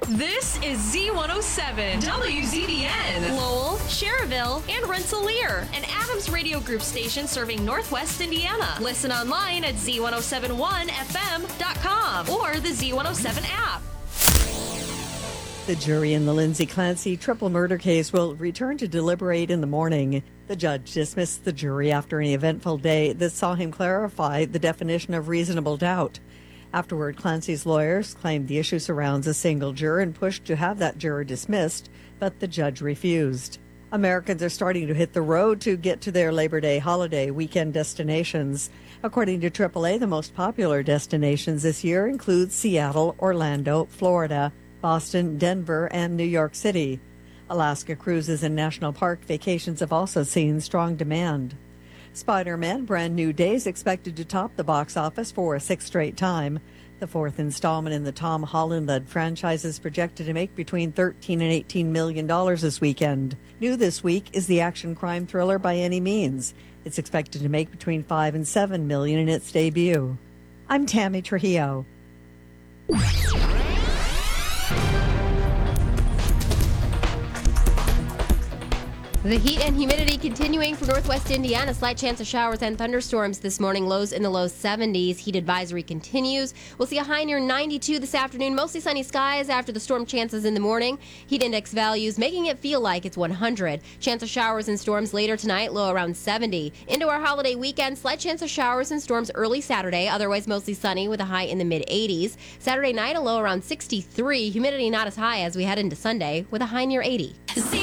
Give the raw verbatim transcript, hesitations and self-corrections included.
This is Z one oh seven, W Z B N. Lowell, Cherville, and Rensselaer. An Adams Radio Group station serving Northwest Indiana. Listen online at z one oh seven one f m dot com or the Z one oh seven app. The jury in the Lindsay Clancy triple murder case will return to deliberate in the morning. The judge dismissed the jury after an eventful day that saw him clarify the definition of reasonable doubt. Afterward, Clancy's lawyers claimed the issue surrounds a single juror and pushed to have that juror dismissed, but the judge refused. Americans are starting to hit the road to get to their Labor Day holiday weekend destinations. According to triple A, the most popular destinations this year include Seattle, Orlando, Florida, Boston, Denver, and New York City. Alaska cruises and national park vacations have also seen strong demand. Spider-Man Brand New Day is expected to top the box office for a sixth straight time. The fourth installment in the Tom Holland-led franchise is projected to make between thirteen and eighteen million dollars this weekend. New this week is the action crime thriller By Any Means. It's expected to make between five and seven million in its debut. I'm Tammy Trujillo. The heat and humidity continuing for northwest Indiana. Slight chance of showers and thunderstorms this morning. Lows in the low seventies. Heat advisory continues. We'll see a high near ninety-two this afternoon. Mostly sunny skies after the storm chances in the morning. Heat index values making it feel like it's one hundred. Chance of showers and storms later tonight. Low around seventy. Into our holiday weekend. Slight chance of showers and storms early Saturday. Otherwise mostly sunny with a high in the mid eighties. Saturday night a low around sixty-three. Humidity not as high as we head into Sunday with a high near eighty.